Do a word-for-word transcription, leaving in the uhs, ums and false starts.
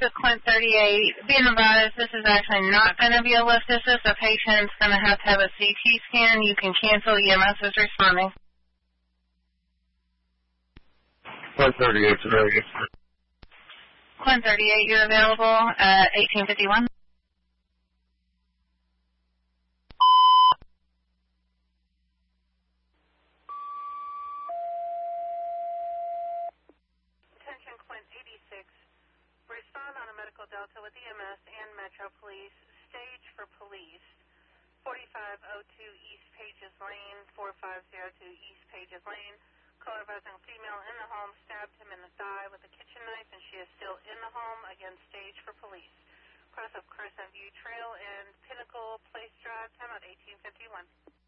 This is Clint thirty-eight. Being advised, this is actually not going to be a lift assist. The patient's going to have to have a C T scan. You can cancel. E M S is responding. Clint thirty-eight today. Clint thirty-eight, you're available at eighteen fifty-one. Attention Clint eighty-six. Respond on a medical delta with E M S and Metro Police. Stage for police. forty-five oh two East Pages Lane, forty-five oh two East Pages Lane. Caller advising a female in the home stabbed him in the thigh with a kitchen knife, and she is still in the home. Again, stage for police. Cross of Crescent View Trail and Pinnacle Place Drive. Time out eighteen fifty-one.